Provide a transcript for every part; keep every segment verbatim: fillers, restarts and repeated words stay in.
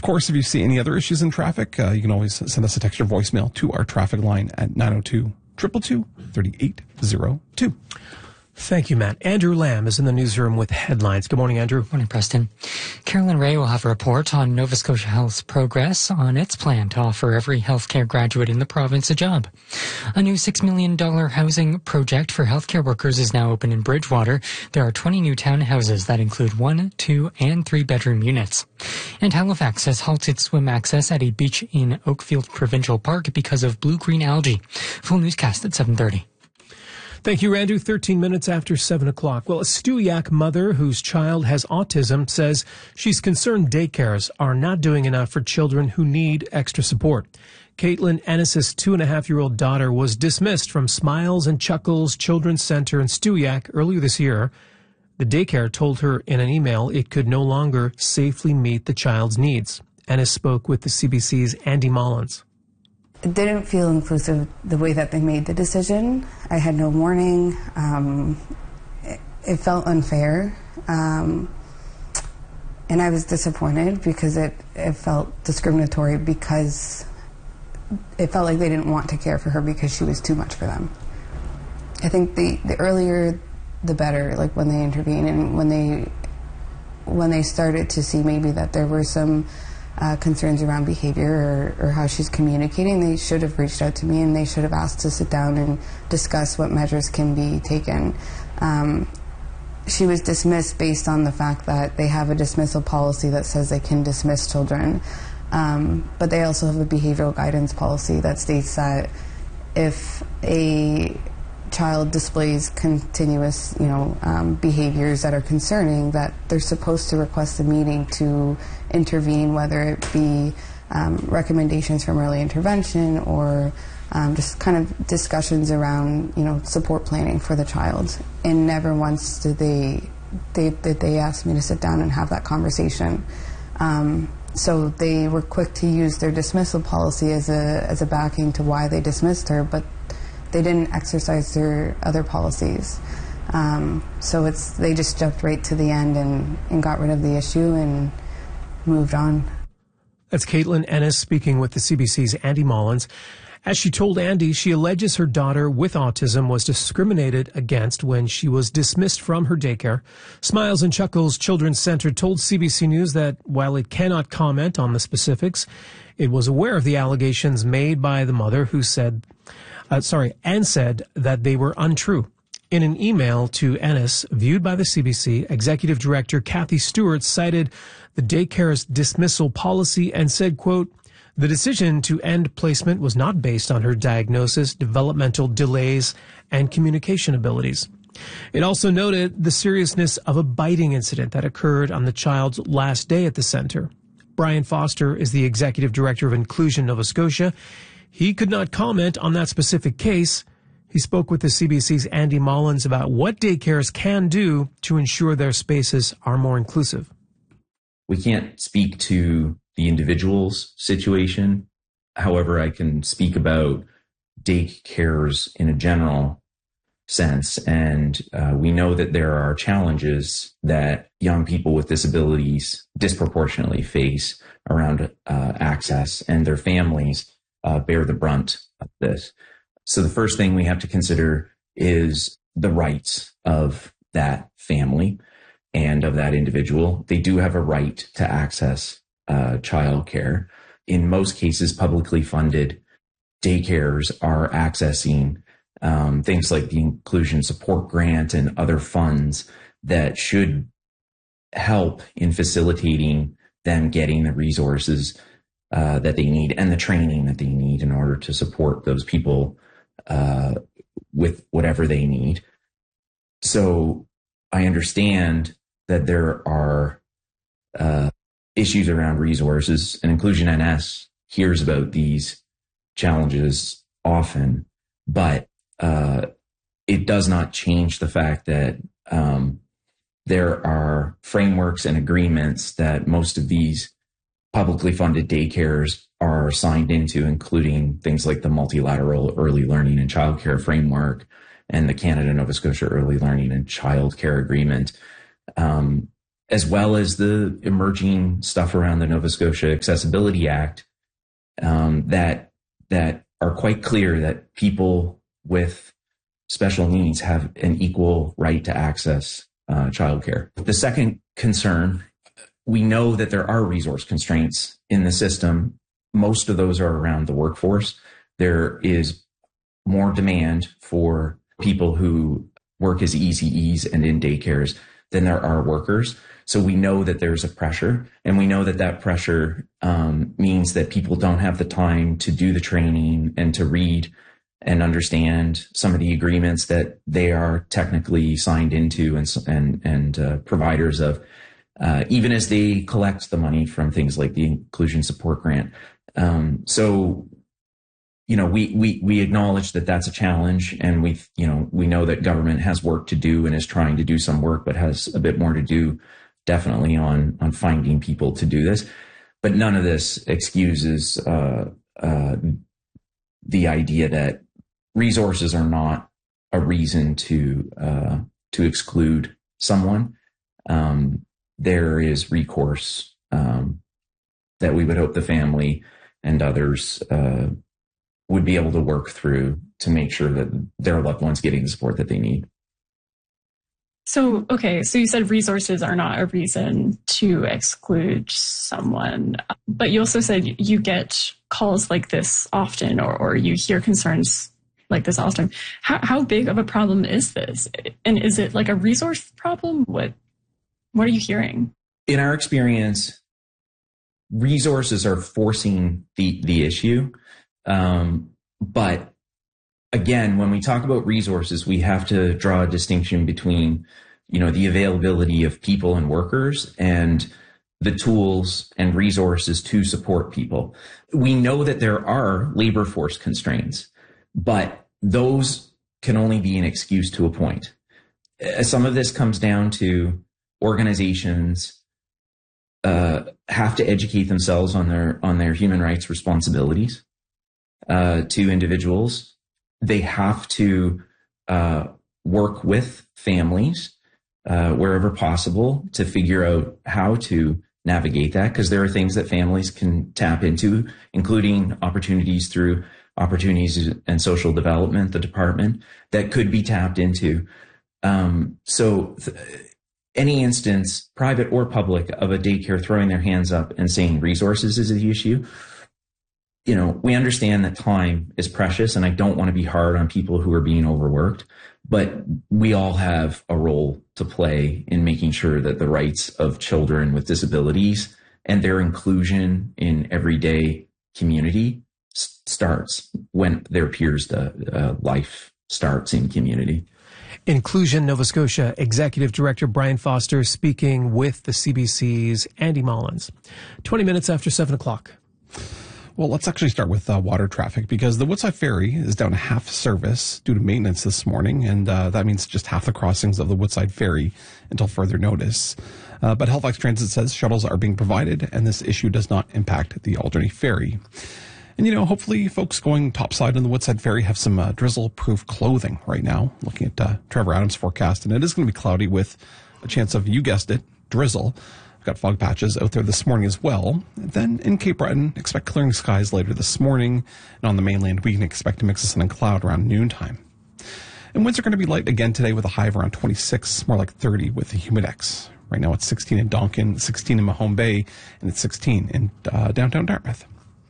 Of course, if you see any other issues in traffic, uh, you can always send us a text or voicemail to our traffic line at nine oh two, two two two, three eight zero two. Thank you, Matt. Andrew Lamb is in the newsroom with headlines. Good morning, Andrew. Morning, Preston. Carolyn Ray will have a report on Nova Scotia Health's progress on its plan to offer every healthcare graduate in the province a job. A new six million dollars housing project for healthcare workers is now open in Bridgewater. There are twenty new townhouses that include one, two, and three-bedroom units. And Halifax has halted swim access at a beach in Oakfield Provincial Park because of blue-green algae. Full newscast at seven thirty. Thank you, Randu. thirteen minutes after seven o'clock. Well, a Stewiacke mother whose child has autism says she's concerned daycares are not doing enough for children who need extra support. Caitlin Ennis's two-and-a-half-year-old daughter was dismissed from Smiles and Chuckles Children's Center in Stewiacke earlier this year. The daycare told her in an email it could no longer safely meet the child's needs. Ennis spoke with the C B C's Andy Mullins. It didn't feel inclusive the way that they made the decision. I had no warning. Um, it, it felt unfair. Um, and I was disappointed because it, it felt discriminatory because it felt like they didn't want to care for her because she was too much for them. I think the, the earlier the better, like when they intervened and when they, when they started to see maybe that there were some Uh, concerns around behavior or, or how she's communicating, they should have reached out to me and they should have asked to sit down and discuss what measures can be taken. Um, she was dismissed based on the fact that they have a dismissal policy that says they can dismiss children, um, but they also have a behavioral guidance policy that states that if a child displays continuous, you know, um, behaviors that are concerning, that they're supposed to request a meeting to intervene, whether it be um, recommendations from early intervention or um, just kind of discussions around, you know, support planning for the child. And never once did they they did they ask me to sit down and have that conversation. Um, so they were quick to use their dismissal policy as a as a backing to why they dismissed her, but they didn't exercise their other policies. Um, so it's they just jumped right to the end and, and got rid of the issue and moved on. That's Caitlin Ennis speaking with the C B C's Andy Mullins. As she told Andy, she alleges her daughter with autism was discriminated against when she was dismissed from her daycare. Smiles and Chuckles Children's Center told C B C News that while it cannot comment on the specifics, it was aware of the allegations made by the mother who said, uh, sorry, and said that they were untrue. In an email to Ennis, viewed by the C B C, Executive Director Kathy Stewart cited the daycare's dismissal policy and said, quote, "The decision to end placement was not based on her diagnosis, developmental delays, and communication abilities." It also noted the seriousness of a biting incident that occurred on the child's last day at the center. Brian Foster is the Executive Director of Inclusion Nova Scotia. He could not comment on that specific case. He spoke with the C B C's Andy Mullins about what daycares can do to ensure their spaces are more inclusive. We can't speak to the individual's situation. However, I can speak about daycares in a general sense. And uh, we know that there are challenges that young people with disabilities disproportionately face around uh, access, and their families uh, bear the brunt of this. So the first thing we have to consider is the rights of that family and of that individual. They do have a right to access uh, childcare. In most cases, publicly funded daycares are accessing um, things like the Inclusion Support Grant and other funds that should help in facilitating them getting the resources uh, that they need and the training that they need in order to support those people uh, with whatever they need. So I understand that there are uh, issues around resources, and Inclusion N S hears about these challenges often, but uh, it does not change the fact that um, there are frameworks and agreements that most of these publicly funded daycares are signed into, including things like the Multilateral Early Learning and Childcare Framework and the Canada-Nova Scotia Early Learning and Childcare Agreement. Um, as well as the emerging stuff around the Nova Scotia Accessibility Act, um, that that are quite clear that people with special needs have an equal right to access uh, childcare. The second concern, we know that there are resource constraints in the system. Most of those are around the workforce. There is more demand for people who work as E C Es and in daycares than there are workers. So we know that there's a pressure, and we know that that pressure um, means that people don't have the time to do the training and to read and understand some of the agreements that they are technically signed into and and and uh, providers of, uh, even as they collect the money from things like the Inclusion Support Grant. Um, so, you know, we we we acknowledge that that's a challenge, and we you know we know that government has work to do and is trying to do some work, but has a bit more to do, definitely on on finding people to do this. But none of this excuses uh, uh, the idea that resources are not a reason to uh, to exclude someone. Um, there is recourse um, that we would hope the family and others uh, would be able to work through to make sure that their loved ones getting the support that they need. So, okay, so you said resources are not a reason to exclude someone, but you also said you get calls like this often, or, or you hear concerns like this often. How, how big of a problem is this? And is it like a resource problem? What, what are you hearing? In our experience, resources are forcing the, the issue. Um, but again, when we talk about resources, we have to draw a distinction between, you know, the availability of people and workers and the tools and resources to support people. We know that there are labor force constraints, but those can only be an excuse to a point. Some of this comes down to organizations uh, have to educate themselves on their on their human rights responsibilities uh, to individuals. They have to uh, work with families uh, wherever possible to figure out how to navigate that, because there are things that families can tap into, including opportunities through Opportunities and Social Development, the department, that could be tapped into. Um, so th- any instance, private or public, of a daycare throwing their hands up and saying resources is the issue, you know, we understand that time is precious, and I don't want to be hard on people who are being overworked, but we all have a role to play in making sure that the rights of children with disabilities and their inclusion in everyday community s- starts when their peers' uh, uh, life starts in community. Inclusion Nova Scotia Executive Director Brian Foster speaking with the C B C's Andy Mullins. twenty minutes after seven o'clock. Well, let's actually start with uh, water traffic, because the Woodside Ferry is down to half service due to maintenance this morning, and uh, that means just half the crossings of the Woodside Ferry until further notice. Uh, but Halifax Transit says shuttles are being provided, and this issue does not impact the Alderney Ferry. And, you know, hopefully folks going topside on the Woodside Ferry have some uh, drizzle-proof clothing right now, looking at uh, Trevor Adams' forecast, and it is going to be cloudy with a chance of, you guessed it, drizzle. We've got fog patches out there this morning as well. And then in Cape Breton, expect clearing skies later this morning. And on the mainland, we can expect a mix of sun and cloud around noontime. And winds are going to be light again today with a high of around twenty-six, more like thirty with the humidex. Right now it's sixteen in Donkin, sixteen in Mahone Bay, and it's sixteen in uh, downtown Dartmouth.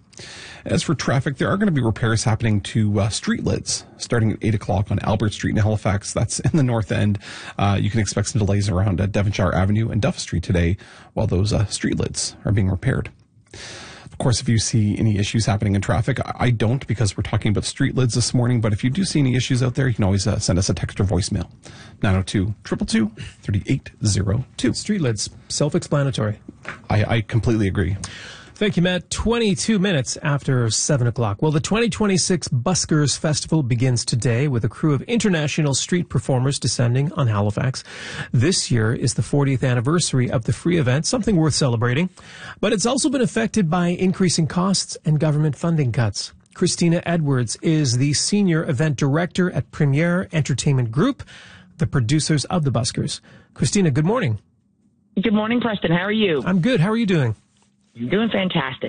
As for traffic, there are going to be repairs happening to uh, street lids starting at eight o'clock on Albert Street in Halifax. That's in the north end. Uh, you can expect some delays around uh, Devonshire Avenue and Duff Street today while those uh, street lids are being repaired. Of course, if you see any issues happening in traffic, I don't, because we're talking about street lids this morning, but if you do see any issues out there, you can always uh, send us a text or voicemail. nine oh two, two two two, three eight oh two. Street lids, self-explanatory. I, I completely agree. Thank you, Matt. twenty-two minutes after seven o'clock. Well, the twenty twenty-six Buskers Festival begins today with a crew of international street performers descending on Halifax. This year is the fortieth anniversary of the free event, something worth celebrating. But it's also been affected by increasing costs and government funding cuts. Christina Edwards is the senior event director at Premier Entertainment Group, the producers of the Buskers. Christina, good morning. Good morning, Preston. How are you? I'm good. How are you doing? Doing fantastic.